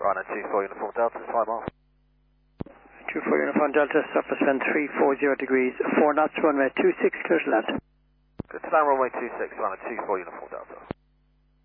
Rhino 24 Uniform Delta, 5 miles. 24 Uniform Delta, surface wind 340 degrees, 4 knots, runway 26, clear to land. Good to land, runway 26, Rhino 24 Uniform Delta.